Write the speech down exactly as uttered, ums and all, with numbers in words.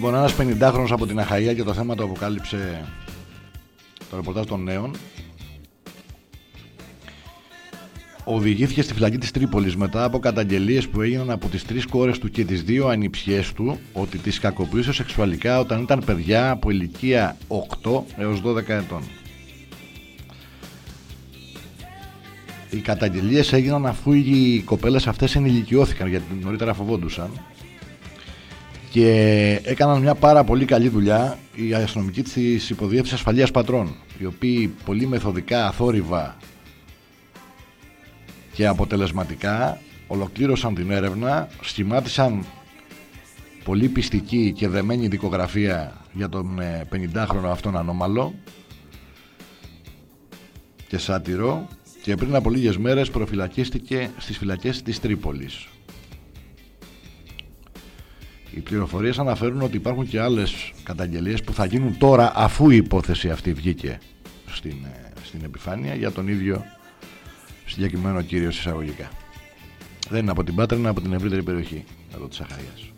Λοιπόν, ένας πενηντάχρονος από την Αχαΐα, και το θέμα το αποκάλυψε το ρεπορτάζ των Νέων, οδηγήθηκε στη φυλακή της Τρίπολης μετά από καταγγελίες που έγιναν από τις τρεις κόρες του και τις δύο ανιψιές του ότι τις κακοποιούσε σεξουαλικά όταν ήταν παιδιά από ηλικία οκτώ έως δώδεκα ετών. Οι καταγγελίες έγιναν αφού οι κοπέλες αυτές ενηλικιώθηκαν, γιατί νωρίτερα φοβόντουσαν, και έκαναν μια πάρα πολύ καλή δουλειά οι αστυνομικοί της Υποδιεύθυνσης Ασφαλείας Πατρών, οι οποίοι πολύ μεθοδικά, αθόρυβα και αποτελεσματικά ολοκλήρωσαν την έρευνα, σχημάτισαν πολύ πιστική και δεμένη δικογραφία για τον πενηντάχρονο αυτόν ανώμαλο και σάτυρο, και πριν από λίγες μέρες προφυλακίστηκε στις φυλακές της Τρίπολης. Οι πληροφορίες αναφέρουν ότι υπάρχουν και άλλες καταγγελίες που θα γίνουν τώρα, αφού η υπόθεση αυτή βγήκε στην, στην επιφάνεια, για τον ίδιο συγκεκριμένο κύριο εισαγωγικά. Δεν είναι από την Πάτρα, είναι από την ευρύτερη περιοχή εδώ της Αχαΐας.